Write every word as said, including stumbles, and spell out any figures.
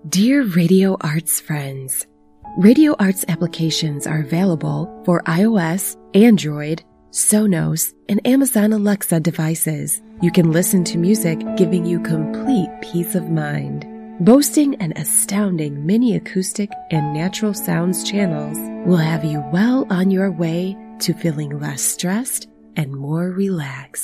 Dear Radio Arts friends, Radio Arts applications are available for iOS, Android, Sonos, and Amazon Alexa devices. You can listen to music giving you complete peace of mind. Boasting an astounding mini acoustic and natural sounds channels will have you well on your way to feeling less stressed and more relaxed.